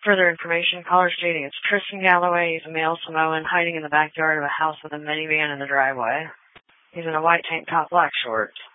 Further information, caller stating it's Tristan Galloway. He's a male Samoan hiding in the backyard of a house with a minivan in the driveway. He's in a white tank top, black shorts.